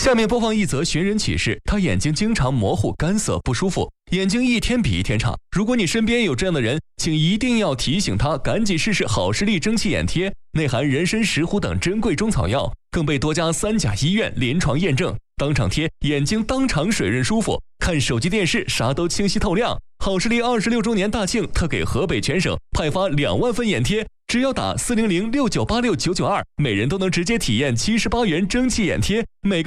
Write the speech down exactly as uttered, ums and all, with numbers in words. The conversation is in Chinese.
下面播放一则寻人启事，他眼睛经常模糊、干涩、不舒服，眼睛一天比一天差。如果你身边有这样的人，请一定要提醒他赶紧试试好视力蒸汽眼贴，内含人参、石斛等珍贵中草药，更被多家三甲医院临床验证，当场贴，眼睛当场水润舒服，看手机电视啥都清晰透亮。好视力二十六周年大庆特给河北全省派发两万份眼贴，只要打四零零六九八六九九二，每人都能直接体验七十八元蒸汽眼贴，每个